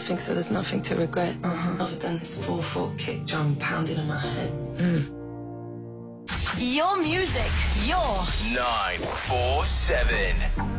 nothing, so there's nothing to regret. Other than this 4/4 kick drum pounding in my head. Your music, your 947.